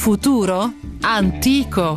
futuro antico.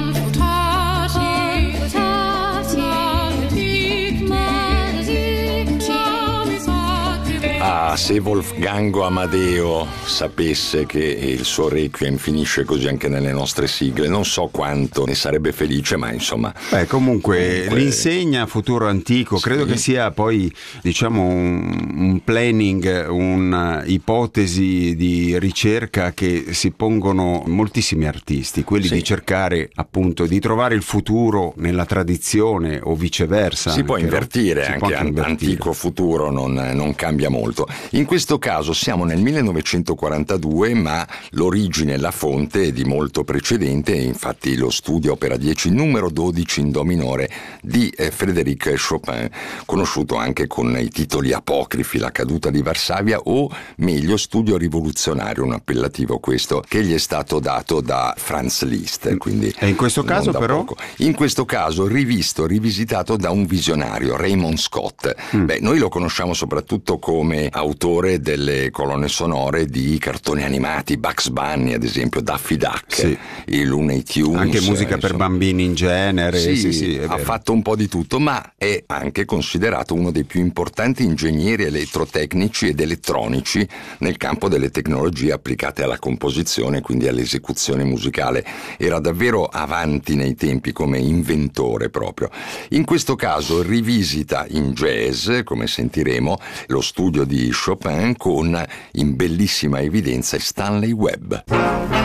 Se Wolfgango Amadeo sapesse che il suo Requiem finisce così anche nelle nostre sigle, non so quanto ne sarebbe felice, ma insomma. Comunque l'insegna futuro antico, credo che sia poi, diciamo, un planning, un'ipotesi di ricerca che si pongono moltissimi artisti, quelli di cercare appunto di trovare il futuro nella tradizione o viceversa. Si può invertire, anche antico futuro non cambia molto. In questo caso siamo nel 1942, ma l'origine e la fonte è di molto precedente, infatti lo studio opera 10 numero 12 in do minore di Frédéric Chopin, conosciuto anche con i titoli apocrifi La caduta di Varsavia o meglio Studio rivoluzionario, un appellativo questo che gli è stato dato da Franz Liszt. Quindi e in questo caso però? Poco. In questo caso rivisitato da un visionario, Raymond Scott. Noi lo conosciamo soprattutto come autore delle colonne sonore di cartoni animati, Bugs Bunny ad esempio, Daffy Duck, i Looney Tunes, anche musica per bambini in genere. Sì, ha fatto un po' di tutto, ma è anche considerato uno dei più importanti ingegneri elettrotecnici ed elettronici nel campo delle tecnologie applicate alla composizione, quindi all'esecuzione musicale. Era davvero avanti nei tempi come inventore proprio. In questo caso rivisita in jazz, come sentiremo, lo studio di Chopin con in bellissima evidenza Stanley Webb.